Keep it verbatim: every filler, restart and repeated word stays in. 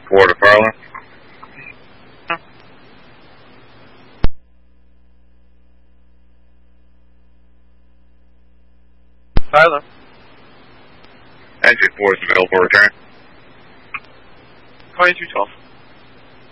four to Farland. Farland. Entry four is available for return. twenty-two twelve.